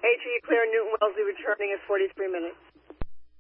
HE clear, Newton Wellesley returning at 43 minutes.